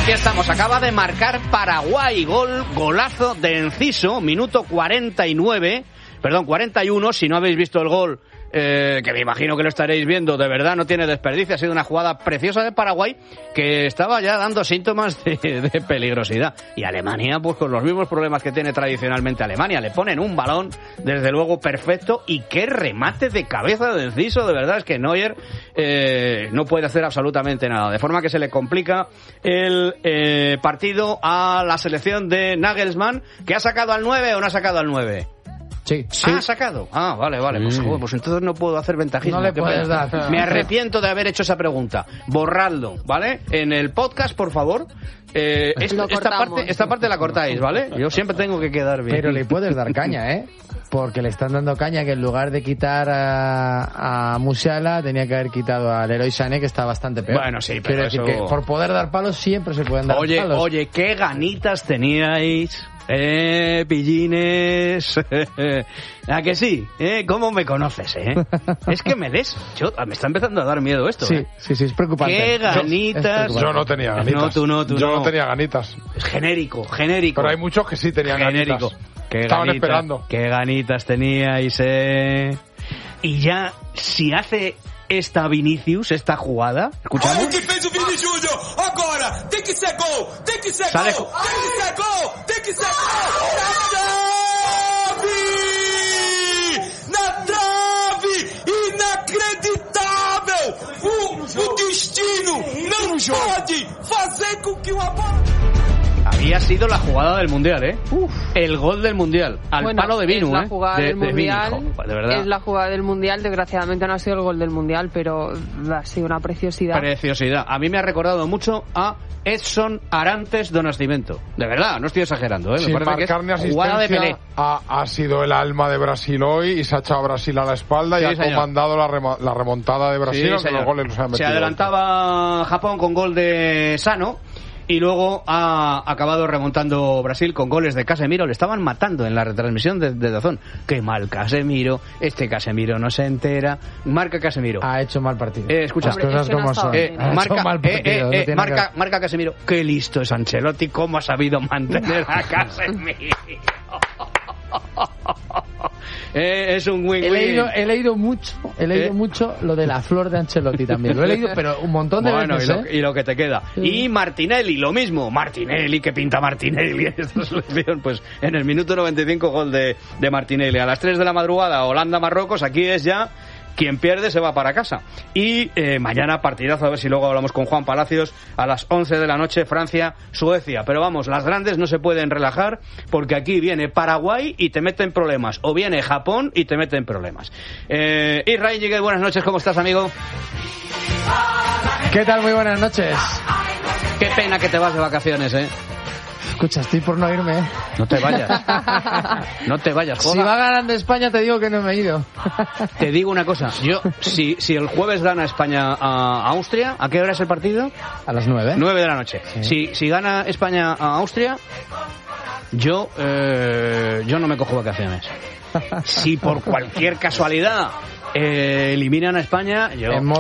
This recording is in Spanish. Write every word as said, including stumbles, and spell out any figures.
aquí estamos. Acaba de marcar Paraguay. Gol, golazo de Enciso, minuto cuarenta y nueve. Perdón, cuarenta y uno. Si no habéis visto el gol, eh, que me imagino que lo estaréis viendo, de verdad no tiene desperdicio. Ha sido una jugada preciosa de Paraguay que estaba ya dando síntomas de, de peligrosidad. Y Alemania, pues con los mismos problemas que tiene tradicionalmente Alemania. Le ponen un balón, desde luego, perfecto. Y qué remate de cabeza de Enciso. De verdad es que Neuer eh, no puede hacer absolutamente nada. De forma que se le complica el eh, partido a la selección de Nagelsmann, que ha sacado al nueve o no ha sacado al nueve. Sí, sí. Ah, ha sacado. Ah, vale, vale. Pues, joder, pues entonces no puedo hacer ventajismo. No le puedes pena. dar. Me arrepiento de haber hecho esa pregunta. Borradlo, ¿vale? En el podcast, por favor. Eh, es, esta parte, esta parte la cortáis, ¿vale? Yo siempre tengo que quedar bien. Pero le puedes dar caña, ¿eh? Porque le están dando caña que en lugar de quitar a, a Musiala tenía que haber quitado al Leroy Sané, que está bastante peor. Bueno, sí, pero Quiero eso... decir que por poder dar palos siempre se pueden dar oye, palos. Oye, qué ganitas teníais, eh, pillines. ¿A que sí? ¿Eh? ¿Cómo me conoces, eh? Es que me des... Yo, me está empezando a dar miedo esto, Sí, ¿eh? sí, sí, es preocupante. Qué ganitas... Yo no tenía ganitas. No, tú no, tú Yo no. no tenía ganitas. Es genérico, genérico. Pero hay muchos que sí tenían genérico. ganitas. Qué Estaban ganitas, esperando. Qué ganitas teníais, eh. Y ya, si hace esta Vinicius, esta jugada, ¿escuchamos? Olha o que fez o Vini Júnior. Agora, tem que ser gol, tem que ser Sale... gol, tem que ser gol, tem que ser gol. Na trave! Na trave! Inacreditável! O, o destino não pode fazer com que uma bola... Había sido la jugada del Mundial, ¿eh? Uf. El gol del Mundial. Al bueno, palo de Vinu, es la ¿eh? jugada de, del de Mundial, Vini, jo, de verdad. Es la jugada del Mundial. Desgraciadamente no ha sido el gol del Mundial, pero ha sido una preciosidad. Preciosidad. A mí me ha recordado mucho a Edson Arantes do Nascimento. De verdad, no estoy exagerando, ¿eh? Me Sin parece marcar que ni es jugada de Pelé. asistencia, ha, ha sido el alma de Brasil hoy y se ha echado a Brasil a la espalda Sí, y ha señor. comandado la, remo, la remontada de Brasil, Sí, aunque señor. los goles los han metido. Se adelantaba Japón con gol de Sano. Y luego ha acabado remontando Brasil con goles de Casemiro. Le estaban matando en la retransmisión de, de Dazón. Qué mal Casemiro. Este Casemiro no se entera. Marca Casemiro. Ha hecho mal partido. Eh, escucha. Las cosas es que no como ha son. estado Eh, bien. Ha marca, hecho mal eh, partido, eh, no eh, tiene marca, que- marca Casemiro. Qué listo es Ancelotti. Cómo ha sabido mantener a Casemiro. Eh, es un win-win. He leído, he leído mucho, he leído ¿Eh? mucho lo de la flor de Ancelotti también. Lo he leído, pero un montón de Bueno, veces, y lo, ¿eh? y lo que te queda. Sí. Y Martinelli, lo mismo. Martinelli, que pinta Martinelli en esta selección. Pues en el minuto noventa y cinco, gol de, de Martinelli. A las tres de la madrugada, Holanda-Marruecos. Aquí es ya... Quien pierde se va para casa. Y eh, mañana partidazo, a ver si luego hablamos con Juan Palacios, a las once de la noche, Francia-Suecia. Pero vamos, las grandes no se pueden relajar, porque aquí viene Paraguay y te meten problemas. O viene Japón y te meten problemas. Eh, Israel Llegué, buenas noches, ¿cómo estás, amigo? ¿Qué tal? Muy buenas noches. Qué pena que te vas de vacaciones, ¿eh? Escucha, estoy por no irme, ¿eh? No te vayas. No te vayas, joda. Si va ganando España, te digo que no me he ido. Te digo una cosa. Yo, si, si el jueves gana España a Austria, ¿a qué hora es el partido? A las nueve. Nueve de la noche. Sí. Si, si gana España a Austria, yo, eh, yo no me cojo vacaciones. Si por cualquier casualidad eh, eliminan a España, yo... En